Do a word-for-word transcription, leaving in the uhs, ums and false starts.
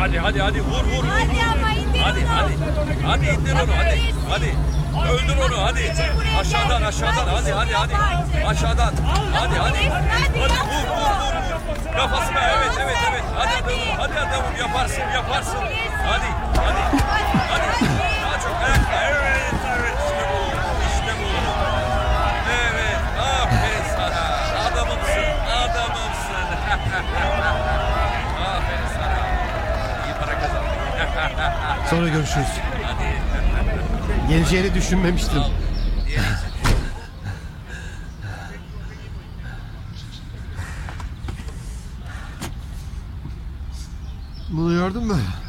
hadi hadi hadi vur vur vur. Hadi ama indir Hadi onu. hadi. Hadi indir onu hadi. Hadi. Öldür onu hadi. Aşağıdan aşağıdan hadi hadi hadi. Aşağıdan. Hadi hadi. Hadi vur vur vur vur. Kafasına evet evet evet. Hadi adamım hadi adamım yaparsın yaparsın. Hadi hadi. Hadi. Daha çok ayakta. Evet evet işte bu. İşte bu. Evet. Aferin sana. Adamımsın. Adamımsın. Aferin sana. İyi para kazandın. Sonra görüşürüz. Hadi. Geleceğini düşünmemiştim. Bunu gördün mü?